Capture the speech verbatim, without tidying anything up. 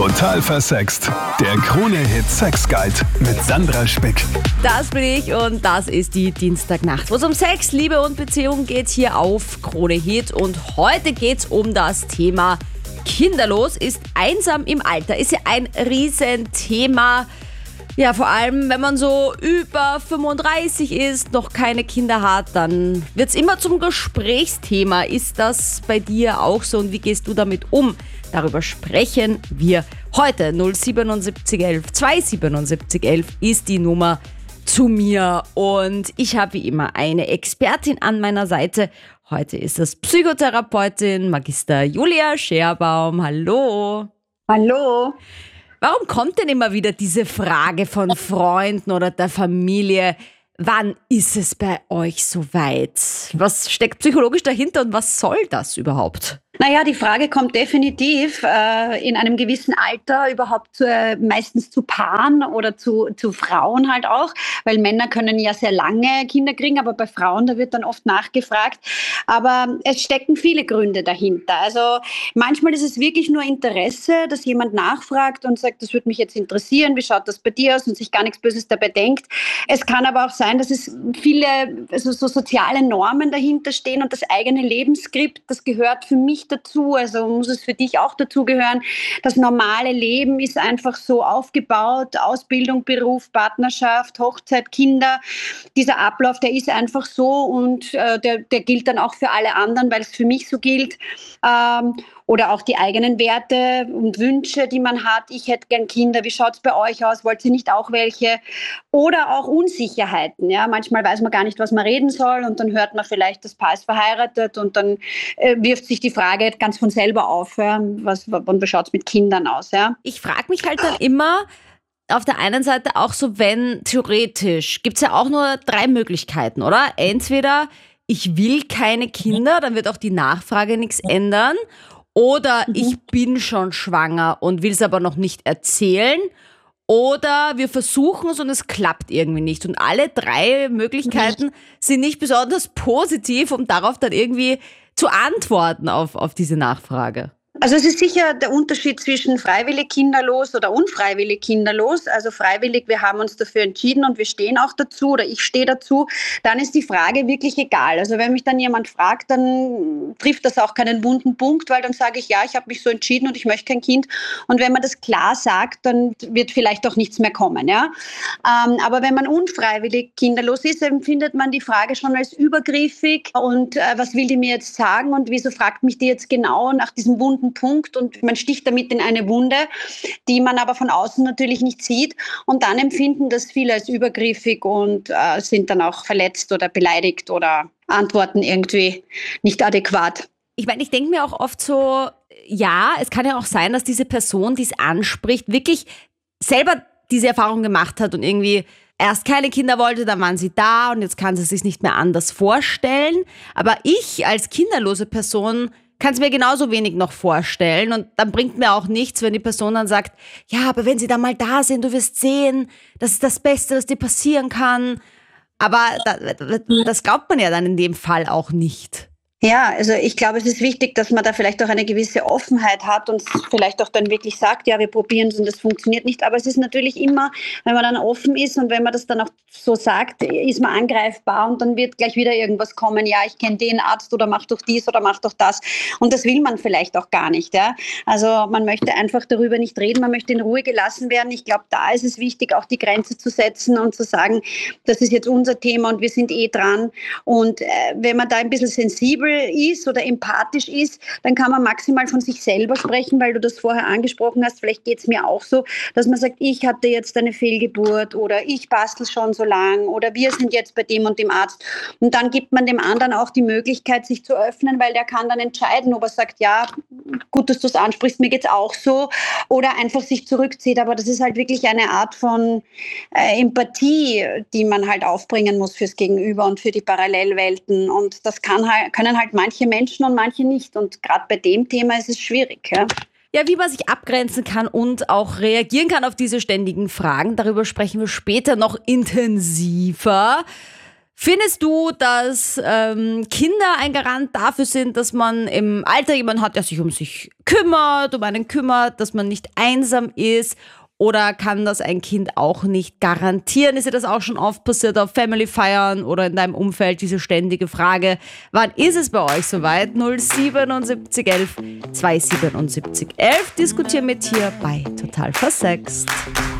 Total versext. Der Krone-Hit Sex Guide mit Sandra Spick. Das bin ich und das ist die Dienstagnacht, wo es um Sex, Liebe und Beziehung geht hier auf Krone Hit. Und heute geht's um das Thema kinderlos. Ist einsam im Alter. Ist ja ein Riesenthema. Ja, vor allem, wenn man so über fünfunddreißig ist, noch keine Kinder hat, dann wird's immer zum Gesprächsthema. Ist das bei dir auch so und wie gehst du damit um? Darüber sprechen wir heute. null siebenundsiebzig elf zweihundertsiebenundsiebzig elf ist die Nummer zu mir. Und ich habe wie immer eine Expertin an meiner Seite. Heute ist das Psychotherapeutin Magister Julia Scherbaum. Hallo. Hallo. Warum kommt denn immer wieder diese Frage von Freunden oder der Familie? Wann ist es bei euch soweit? Was steckt psychologisch dahinter und was soll das überhaupt? Naja, die Frage kommt definitiv äh, in einem gewissen Alter überhaupt zu, äh, meistens zu Paaren oder zu, zu Frauen halt auch, weil Männer können ja sehr lange Kinder kriegen, aber bei Frauen, da wird dann oft nachgefragt. Aber es stecken viele Gründe dahinter. Also manchmal ist es wirklich nur Interesse, dass jemand nachfragt und sagt, das würde mich jetzt interessieren, wie schaut das bei dir aus und sich gar nichts Böses dabei denkt. Es kann aber auch sein, dass es viele also so soziale Normen dahinter stehen und das eigene Lebensskript, das gehört für mich dazu, also muss es für dich auch dazugehören. Das normale Leben ist einfach so aufgebaut, Ausbildung, Beruf, Partnerschaft, Hochzeit, Kinder. Dieser Ablauf, der ist einfach so und äh, der, der gilt dann auch für alle anderen, weil es für mich so gilt. Ähm, Oder auch die eigenen Werte und Wünsche, die man hat. Ich hätte gern Kinder. Wie schaut es bei euch aus? Wollt ihr nicht auch welche? Oder auch Unsicherheiten. Ja? Manchmal weiß man gar nicht, was man reden soll. Und dann hört man vielleicht, das Paar ist verheiratet. Und dann äh, wirft sich die Frage ganz von selber auf. Ja? Was, und wie schaut es mit Kindern aus? Ja? Ich frage mich halt dann immer, auf der einen Seite auch so, wenn theoretisch, gibt es ja auch nur drei Möglichkeiten, oder? Entweder ich will keine Kinder, dann wird auch die Nachfrage nichts ändern. Oder mhm. ich bin schon schwanger und will es aber noch nicht erzählen. Oder wir versuchen es und es klappt irgendwie nicht. Und alle drei Möglichkeiten mhm. sind nicht besonders positiv, um darauf dann irgendwie zu antworten auf, auf diese Nachfrage. Also es ist sicher der Unterschied zwischen freiwillig kinderlos oder unfreiwillig kinderlos. Also freiwillig, wir haben uns dafür entschieden und wir stehen auch dazu oder ich stehe dazu. Dann ist die Frage wirklich egal. Also wenn mich dann jemand fragt, dann trifft das auch keinen wunden Punkt, weil dann sage ich, ja, ich habe mich so entschieden und ich möchte kein Kind. Und wenn man das klar sagt, dann wird vielleicht auch nichts mehr kommen. Ja? Ähm, aber wenn man unfreiwillig kinderlos ist, empfindet man die Frage schon als übergriffig. Und äh, was will die mir jetzt sagen und wieso fragt mich die jetzt genau nach diesem wunden Punkt und man sticht damit in eine Wunde, die man aber von außen natürlich nicht sieht und dann empfinden das viele als übergriffig und äh, sind dann auch verletzt oder beleidigt oder antworten irgendwie nicht adäquat. Ich meine, ich denke mir auch oft so, ja, es kann ja auch sein, dass diese Person, die es anspricht, wirklich selber diese Erfahrung gemacht hat und irgendwie erst keine Kinder wollte, dann waren sie da und jetzt kann sie es sich nicht mehr anders vorstellen. Aber ich als kinderlose Person kann es mir genauso wenig noch vorstellen und dann bringt mir auch nichts, wenn die Person dann sagt, ja, aber wenn sie dann mal da sind, du wirst sehen, das ist das Beste, was dir passieren kann. Aber das glaubt man ja dann in dem Fall auch nicht. Ja, also ich glaube, es ist wichtig, dass man da vielleicht auch eine gewisse Offenheit hat und vielleicht auch dann wirklich sagt, ja, wir probieren es und das funktioniert nicht. Aber es ist natürlich immer, wenn man dann offen ist und wenn man das dann auch so sagt, ist man angreifbar und dann wird gleich wieder irgendwas kommen, ja, ich kenne den Arzt oder mach doch dies oder mach doch das. Und das will man vielleicht auch gar nicht. Ja? Also man möchte einfach darüber nicht reden, man möchte in Ruhe gelassen werden. Ich glaube, da ist es wichtig, auch die Grenze zu setzen und zu sagen, das ist jetzt unser Thema und wir sind eh dran. Und äh, wenn man da ein bisschen sensibel ist oder empathisch ist, dann kann man maximal von sich selber sprechen, weil du das vorher angesprochen hast. Vielleicht geht es mir auch so, dass man sagt, ich hatte jetzt eine Fehlgeburt oder ich bastel schon so lang oder wir sind jetzt bei dem und dem Arzt. Und dann gibt man dem anderen auch die Möglichkeit, sich zu öffnen, weil der kann dann entscheiden, ob er sagt, ja, gut, dass du es ansprichst, mir geht's auch so, oder einfach sich zurückzieht. Aber das ist halt wirklich eine Art von äh, Empathie, die man halt aufbringen muss fürs Gegenüber und für die Parallelwelten. Und das kann halt, können halt manche Menschen und manche nicht. Und gerade bei dem Thema ist es schwierig. Ja? Ja, wie man sich abgrenzen kann und auch reagieren kann auf diese ständigen Fragen, darüber sprechen wir später noch intensiver. Findest du, dass ähm, Kinder ein Garant dafür sind, dass man im Alter jemanden hat, der sich um sich kümmert, um einen kümmert, dass man nicht einsam ist? Oder kann das ein Kind auch nicht garantieren? Ist dir das auch schon oft passiert auf Family-Feiern oder in deinem Umfeld, diese ständige Frage? Wann ist es bei euch soweit? null siebenundsiebzig elf zweihundertsiebenundsiebzig elf. Diskutieren mit hier bei Total Versext.